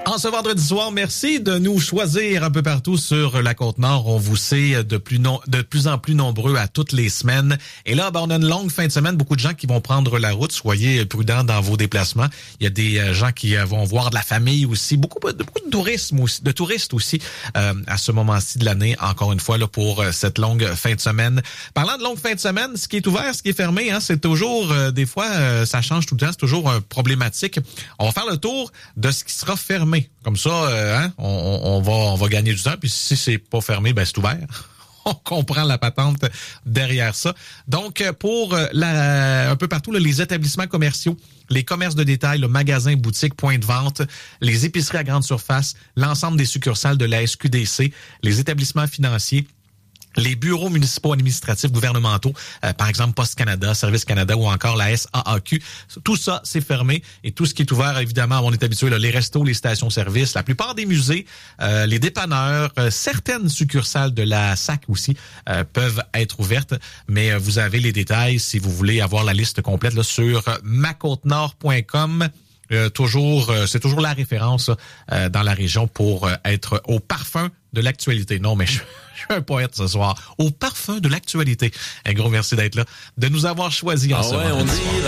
En ce vendredi soir, merci de nous choisir un peu partout sur la Côte-Nord. On vous sait de plus en plus nombreux à toutes les semaines. Et là, on a une longue fin de semaine. Beaucoup de gens qui vont prendre la route. Soyez prudents dans vos déplacements. Il y a des gens qui vont voir de la famille aussi. Beaucoup de touristes aussi à ce moment-ci de l'année. Encore une fois, là, pour cette longue fin de semaine. Parlant de longue fin de semaine, ce qui est ouvert, ce qui est fermé, c'est toujours, des fois, ça change tout le temps. C'est toujours problématique. On va faire le tour de ce qui sera fermé. Comme ça, on va gagner du temps. Puis si c'est pas fermé, c'est ouvert. On comprend la patente derrière ça. Donc, pour un peu partout, là, les établissements commerciaux, les commerces de détail, le magasin, boutique, points de vente, les épiceries à grande surface, l'ensemble des succursales de la SQDC, les établissements financiers, les bureaux municipaux administratifs gouvernementaux, par exemple Poste Canada, Service Canada ou encore la SAAQ, tout ça, c'est fermé. Et tout ce qui est ouvert, évidemment, on est habitué, là, les restos, les stations-service, la plupart des musées, les dépanneurs, certaines succursales de la SAC aussi peuvent être ouvertes. Mais vous avez les détails si vous voulez avoir la liste complète là, sur macôtenord.com. C'est toujours la référence dans la région pour être au parfum de l'actualité. Non, mais je suis un poète ce soir. Au parfum de l'actualité. Un gros merci d'être là, de nous avoir choisis en ce moment.